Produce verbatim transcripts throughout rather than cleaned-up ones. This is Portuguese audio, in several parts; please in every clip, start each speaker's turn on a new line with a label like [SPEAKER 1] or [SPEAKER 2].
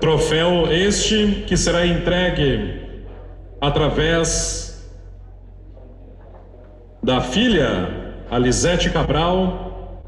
[SPEAKER 1] Troféu este que será entregue através da filha, a Lisete Cabral,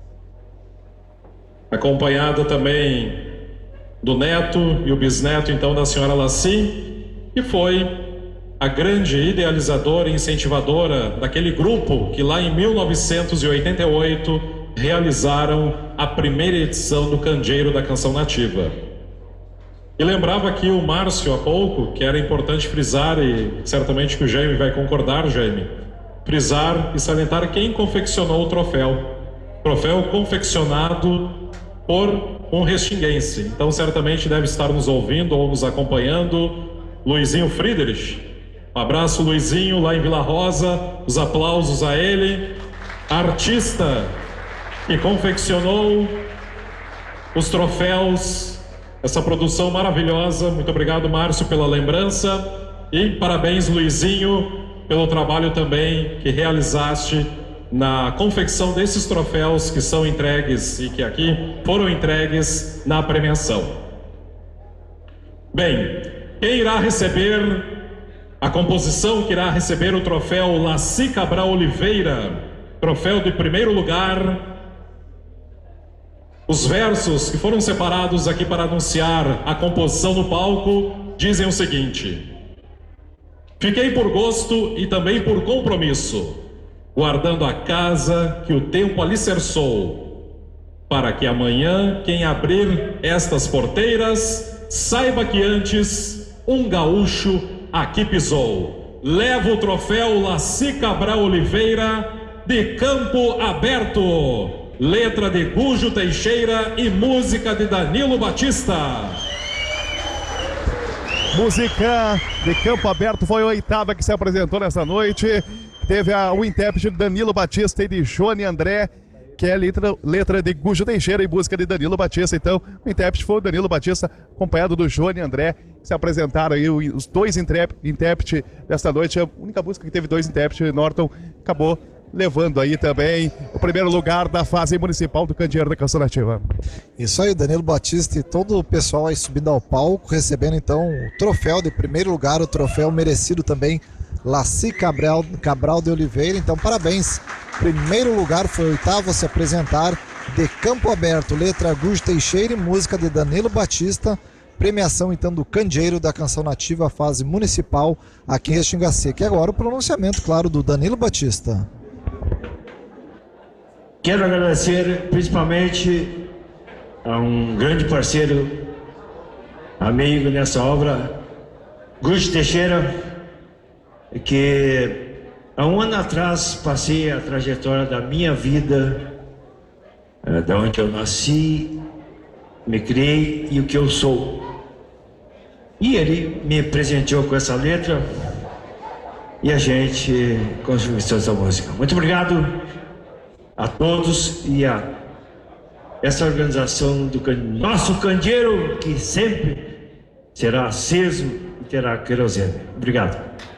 [SPEAKER 1] acompanhada também do neto e o bisneto, então, da senhora Laci, que foi a grande idealizadora e incentivadora daquele grupo que lá em mil novecentos e oitenta e oito realizaram a primeira edição do Candeeiro da Canção Nativa. E lembrava aqui o Márcio há pouco que era importante frisar, e certamente que o Jaime vai concordar, Jaime, frisar e salientar quem confeccionou o troféu. Troféu confeccionado por um restinguense. Então certamente deve estar nos ouvindo ou nos acompanhando, Luizinho Friedrich. Um abraço, Luizinho, lá em Vila Rosa, os aplausos a ele. Artista que confeccionou os troféus, essa produção maravilhosa. Muito obrigado, Márcio, pela lembrança, e parabéns, Luizinho, pelo trabalho também que realizaste na confecção desses troféus que são entregues e que aqui foram entregues na premiação. Bem, quem irá receber a composição que irá receber o troféu Laci Cabral Oliveira, troféu de primeiro lugar. Os versos que foram separados aqui para anunciar a composição no palco dizem o seguinte: fiquei por gosto e também por compromisso, guardando a casa que o tempo alicerçou, para que amanhã quem abrir estas porteiras saiba que antes um gaúcho aqui pisou. Leva o troféu Laci Cabral Oliveira, de Campo Aberto. Letra de Gujo Teixeira e música de Danilo Batista.
[SPEAKER 2] Música de Campo Aberto foi a oitava que se apresentou nessa noite. Teve a, o intérprete de Danilo Batista e de Joane André, que é letra, letra de Gujo Teixeira e música de Danilo Batista. Então, o intérprete foi o Danilo Batista, acompanhado do Joane André, que se apresentaram aí os dois intérpretes desta noite. A única música que teve dois intérpretes, Norton, acabou levando aí também o primeiro lugar da fase municipal do Candeeiro da Canção Nativa.
[SPEAKER 3] Isso aí, Danilo Batista e todo o pessoal aí subindo ao palco, recebendo então o troféu de primeiro lugar, o troféu merecido também, Laci Cabral, Cabral de Oliveira. Então, parabéns. Primeiro lugar foi o oitavo a se apresentar, de Campo Aberto, letra Gujo Teixeira e música de Danilo Batista. Premiação então do Candeeiro da Canção Nativa, fase municipal aqui em Restinga Seca. E agora o pronunciamento, claro, do Danilo Batista.
[SPEAKER 4] Quero agradecer principalmente a um grande parceiro, amigo nessa obra, Gujo Teixeira, que há um ano atrás passei a trajetória da minha vida, é, da onde eu nasci, me criei e o que eu sou. E ele me presenteou com essa letra e a gente construiu essa música. Muito obrigado a todos e a essa organização do nosso candeeiro, que sempre será aceso e terá querosene. Obrigado.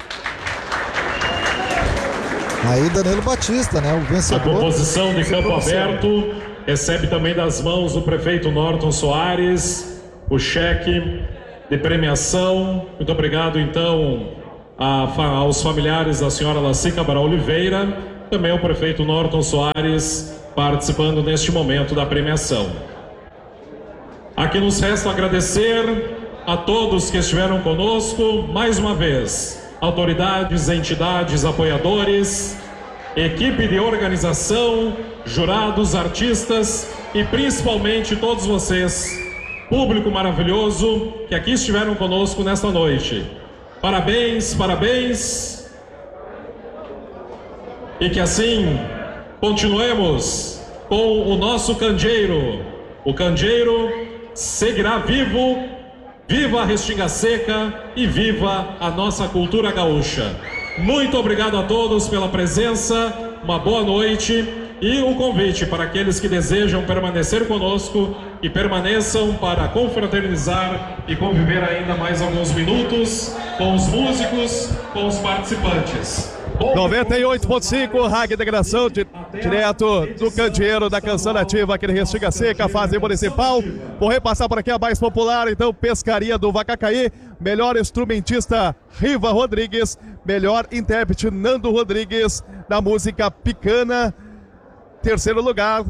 [SPEAKER 3] Aí Danilo Batista, né, o vencedor.
[SPEAKER 1] A composição de Campo Aberto recebe também das mãos do prefeito Norton Soares o cheque de premiação. Muito obrigado então a, aos familiares da senhora Laci Cabral Oliveira, também o prefeito Norton Soares participando neste momento da premiação. Aqui nos resta agradecer a todos que estiveram conosco mais uma vez, autoridades, entidades, apoiadores, equipe de organização, jurados, artistas e principalmente todos vocês, público maravilhoso que aqui estiveram conosco nesta noite. Parabéns, parabéns. E que assim continuemos com o nosso candeeiro. O candeeiro seguirá vivo, viva a Restinga Seca e viva a nossa cultura gaúcha. Muito obrigado a todos pela presença, uma boa noite e o convite para aqueles que desejam permanecer conosco e permaneçam para confraternizar e conviver ainda mais alguns minutos com os músicos, com os participantes.
[SPEAKER 2] noventa e oito ponto cinco, Rádio Integração, di direto do candeeiro da Canção Nativa aqui de Restinga Seca, fase municipal. Vou repassar por aqui a mais popular, então, Pescaria do Vacacaí. Melhor instrumentista, Riva Rodrigues. Melhor intérprete, Nando Rodrigues, da música Picana. Terceiro lugar,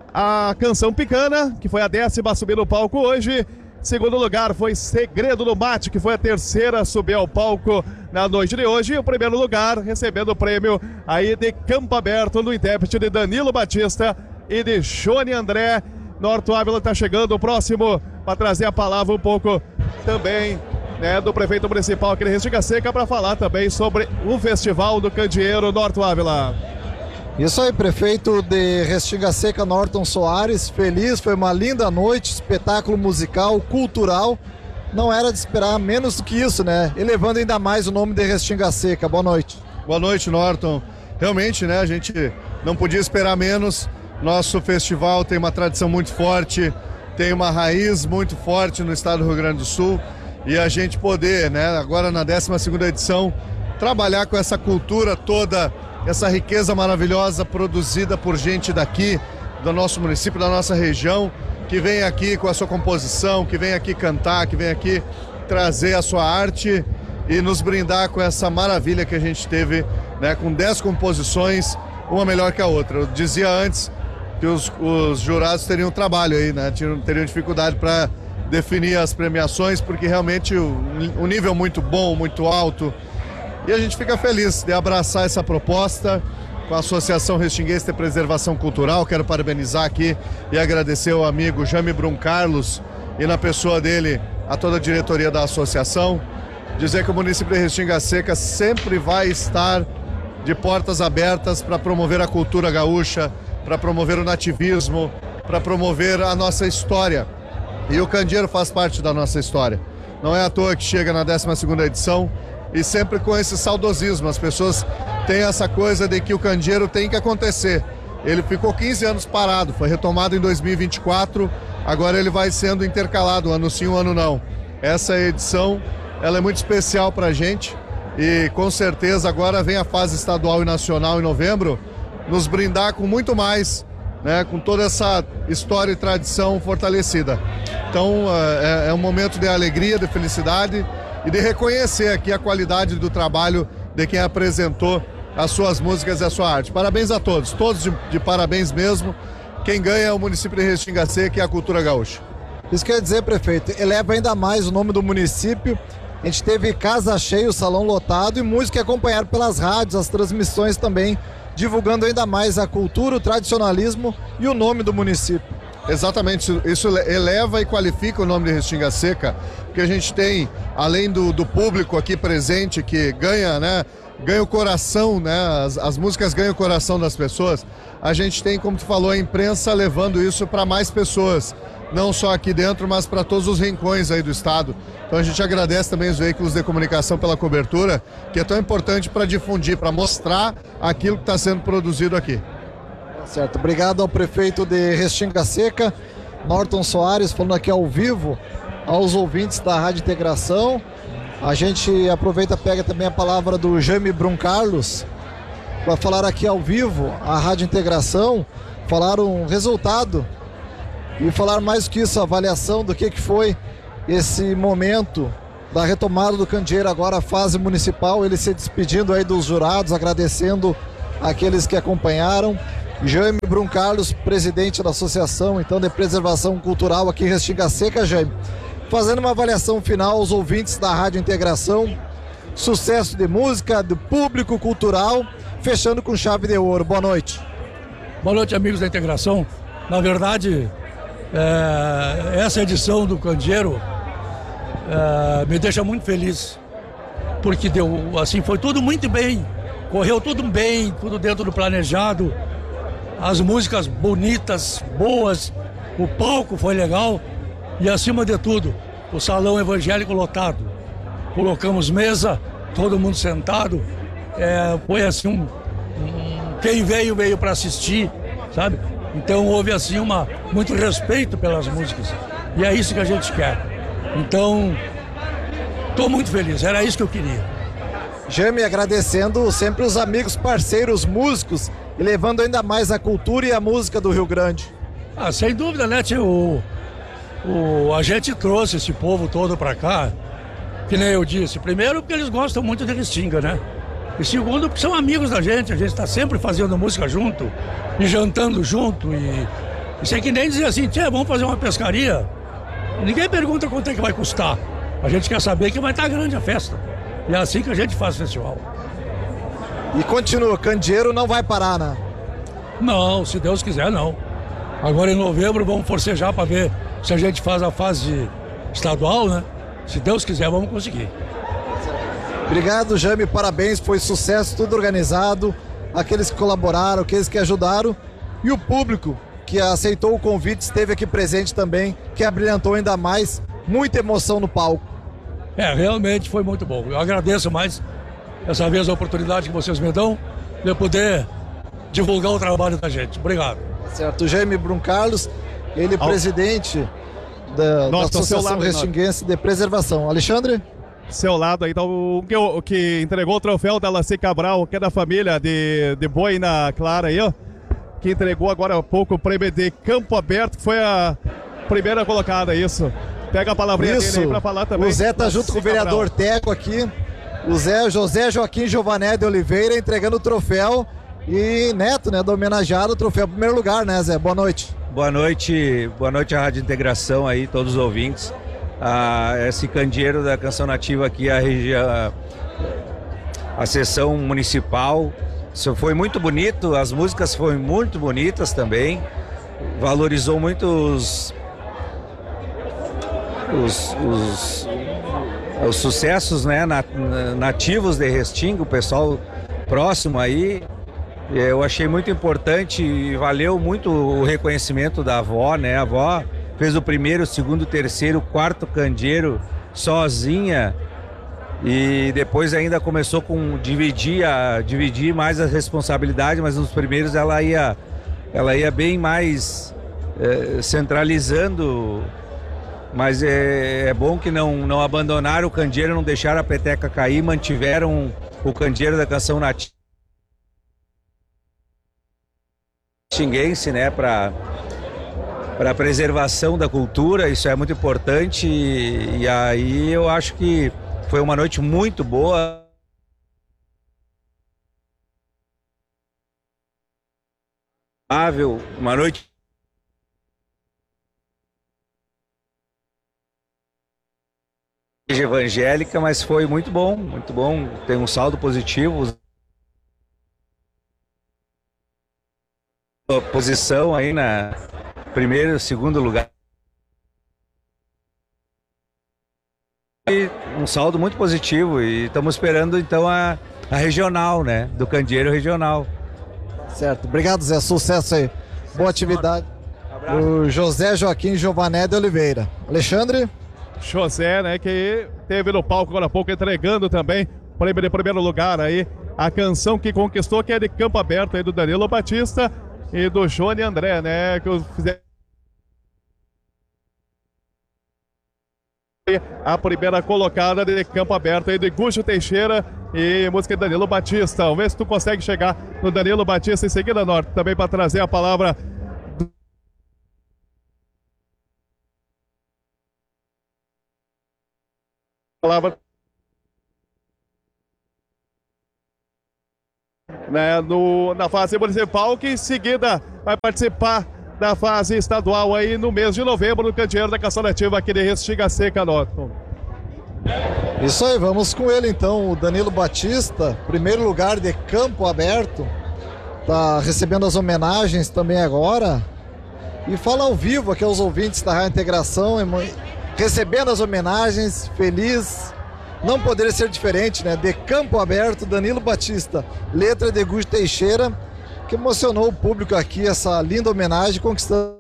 [SPEAKER 2] a canção Picana, que foi a décima a subir no palco hoje. Segundo lugar foi Segredo do Mate, que foi a terceira a subir ao palco na noite de hoje. E o primeiro lugar, recebendo o prêmio aí de Campo Aberto, no intérprete de Danilo Batista e de Johnny André. Norton Ávila está chegando, o próximo, para trazer a palavra um pouco também, né, do prefeito municipal aqui de Restinga Seca, para falar também sobre o Festival do Candeeiro. Norton Ávila.
[SPEAKER 3] Isso aí, prefeito de Restinga Seca, Norton Soares, feliz, foi uma linda noite, espetáculo musical, cultural, não era de esperar menos do que isso, né? Elevando ainda mais o nome de Restinga Seca. Boa noite.
[SPEAKER 2] Boa noite, Norton. Realmente, né, a gente não podia esperar menos. Nosso festival tem uma tradição muito forte, tem uma raiz muito forte no estado do Rio Grande do Sul, e a gente poder, né, agora na décima segunda edição, trabalhar com essa cultura toda, essa riqueza maravilhosa produzida por gente daqui, do nosso município, da nossa região, que vem aqui com a sua composição, que vem aqui cantar, que vem aqui trazer a sua arte e nos brindar com essa maravilha que a gente teve, né, com dez composições, uma melhor que a outra. Eu dizia antes que os, os jurados teriam trabalho aí, né, teriam, teriam dificuldade para definir as premiações, porque realmente o, o nível muito bom, muito alto. E a gente fica feliz de abraçar essa proposta com a Associação Restinguense de Preservação Cultural. Quero parabenizar aqui e agradecer ao amigo Jaime Brum Carlos e, na pessoa dele, a toda a diretoria da associação. Dizer que o município de Restinga Seca sempre vai estar de portas abertas para promover a cultura gaúcha, para promover o nativismo, para promover a nossa história. E o candeeiro faz parte da nossa história. Não é à toa que chega na décima segunda edição, e sempre com esse saudosismo. As pessoas têm essa coisa de que o candeeiro tem que acontecer. Ele ficou quinze anos parado, foi retomado em dois mil e vinte e quatro, agora ele vai sendo intercalado, ano sim, um ano não. Essa edição, ela é muito especial pra gente, e com certeza agora vem a fase estadual e nacional em novembro, nos brindar com muito mais, né, com toda essa história e tradição fortalecida. Então é, é um momento de alegria, de felicidade, e de reconhecer aqui a qualidade do trabalho de quem apresentou as suas músicas e a sua arte. Parabéns a todos, todos de, de parabéns mesmo. Quem ganha é o município de Restinga Seca e a cultura gaúcha.
[SPEAKER 3] Isso quer dizer, prefeito, eleva ainda mais o nome do município. A gente teve casa cheia, o salão lotado e música acompanhada pelas rádios, as transmissões também, divulgando ainda mais a cultura, o tradicionalismo e o nome do município.
[SPEAKER 2] Exatamente, isso eleva e qualifica o nome de Restinga Seca, porque a gente tem, além do, do público aqui presente que ganha, né, ganha o coração, né, as, as músicas ganham o coração das pessoas, a gente tem, como tu falou, a imprensa levando isso para mais pessoas, não só aqui dentro, mas para todos os rincões aí do estado. Então a gente agradece também os veículos de comunicação pela cobertura, que é tão importante para difundir, para mostrar aquilo que está sendo produzido aqui.
[SPEAKER 3] Certo, obrigado ao prefeito de Restinga Seca, Norton Soares, falando aqui ao vivo aos ouvintes da Rádio Integração. A gente aproveita e pega também a palavra do Jaime Brum Carlos para falar aqui ao vivo a Rádio Integração, falar um resultado e falar mais do que isso, a avaliação do que, que foi esse momento da retomada do candeeiro, agora a fase municipal, ele se despedindo aí dos jurados, agradecendo aqueles que acompanharam. Jaime Brum Carlos, presidente da Associação então de Preservação Cultural aqui em Restinga Seca. Jaime, fazendo uma avaliação final aos ouvintes da Rádio Integração, sucesso de música, do público cultural, fechando com chave de ouro. Boa noite.
[SPEAKER 5] Boa noite, amigos da Integração. Na verdade, é, essa edição do candeeiro é, me deixa muito feliz, porque deu, assim, foi tudo muito bem, correu tudo bem, tudo dentro do planejado. As músicas bonitas, boas, o palco foi legal e, acima de tudo, o salão evangélico lotado. Colocamos mesa, todo mundo sentado, é, foi assim um, um... Quem veio, veio para assistir, sabe? Então houve assim uma, muito respeito pelas músicas e é isso que a gente quer. Então, estou muito feliz, era isso que eu queria.
[SPEAKER 3] Jaime, agradecendo sempre os amigos, parceiros, músicos e levando ainda mais a cultura e a música do Rio Grande.
[SPEAKER 5] Ah, sem dúvida, né, tio? O, o, a gente trouxe esse povo todo pra cá, que nem eu disse. Primeiro, porque eles gostam muito de Restinga, né? E segundo, porque são amigos da gente. A gente está sempre fazendo música junto e jantando junto. E isso é que nem dizer assim, tia, vamos fazer uma pescaria. Ninguém pergunta quanto é que vai custar. A gente quer saber que vai estar grande a festa. E é assim que a gente faz o festival.
[SPEAKER 3] E continua, Candeeiro não vai parar, né?
[SPEAKER 5] Não, se Deus quiser, não. Agora em novembro vamos forcejar para ver se a gente faz a fase estadual, né? Se Deus quiser, vamos conseguir.
[SPEAKER 3] Obrigado, Jaime, parabéns, foi sucesso, tudo organizado. Aqueles que colaboraram, aqueles que ajudaram e o público que aceitou o convite, esteve aqui presente também, que abrilhantou ainda mais, muita emoção no palco.
[SPEAKER 5] É, realmente foi muito bom. Eu agradeço mais essa vez a oportunidade que vocês me dão de poder divulgar o trabalho da gente. Obrigado.
[SPEAKER 3] Certo, Jaime Bruncarlos, ele é
[SPEAKER 2] Ao...
[SPEAKER 3] presidente da,
[SPEAKER 2] Nossa,
[SPEAKER 3] da Associação Restinguense de Preservação. Alexandre?
[SPEAKER 2] Seu lado aí, então, o que, o que entregou o troféu da Laci Cabral, que é da família de, de Boina Clara aí, ó, que entregou agora há pouco o prêmio de Campo Aberto, que foi a primeira colocada, isso. Pega a palavrinha
[SPEAKER 3] Isso.
[SPEAKER 2] dele aí pra falar também.
[SPEAKER 3] O Zé tá junto com o vereador Teco aqui, o Zé José Joaquim Giované de Oliveira entregando o troféu e Neto, né, do homenageado, o troféu em primeiro lugar, né, Zé? Boa noite.
[SPEAKER 6] Boa noite, boa noite à Rádio Integração aí, todos os ouvintes. Ah, esse candeeiro da Canção Nativa aqui, a região, a, a sessão municipal, isso foi muito bonito, as músicas foram muito bonitas também, valorizou muito os, os, os, os sucessos, né, nativos de Restinga, o pessoal próximo aí. Eu achei muito importante e valeu muito o reconhecimento da avó, né? A avó fez o primeiro, o segundo, o terceiro, o quarto candeeiro sozinha e depois ainda começou com dividir, a, dividir mais as responsabilidades, mas nos primeiros ela ia, ela ia bem mais é, centralizando, mas é, é bom que não, não abandonaram o candeeiro, não deixaram a peteca cair, mantiveram o candeeiro da Canção Nativa Restinguense, né, para para a preservação da cultura, isso é muito importante e, e aí eu acho que foi uma noite muito boa. Uma noite evangélica, mas foi muito bom, muito bom, tem um saldo positivo. Posição aí na primeiro, segundo lugar. E um saldo muito positivo e estamos esperando então a, a regional, né? Do candeeiro regional.
[SPEAKER 3] Certo, obrigado, Zé, sucesso aí. Boa atividade. O José Joaquim Giované de Oliveira. Alexandre?
[SPEAKER 2] José, né, que teve no palco agora há pouco entregando também prêmio de primeiro lugar aí, a canção que conquistou, que é de Campo Aberto aí do Danilo Batista e do Johnny André, né, que eu fizer a primeira colocada de Campo Aberto aí de Gujo Teixeira e música de Danilo Batista. Vamos ver se tu consegue chegar no Danilo Batista em seguida, Norte, também para trazer a palavra do... palavra né, no, na fase municipal, que em seguida vai participar da fase estadual aí no mês de novembro no candeeiro da Canção Nativa aqui de Restinga Seca, Norton.
[SPEAKER 3] Isso aí, vamos com ele então, o Danilo Batista, primeiro lugar de Campo Aberto, tá recebendo as homenagens também agora e fala ao vivo aqui aos ouvintes da Rádio Integração, recebendo as homenagens, feliz. Não poderia ser diferente, né? De Campo Aberto, Danilo Batista, letra de Gujo Teixeira, que emocionou o público aqui, essa linda homenagem, conquistando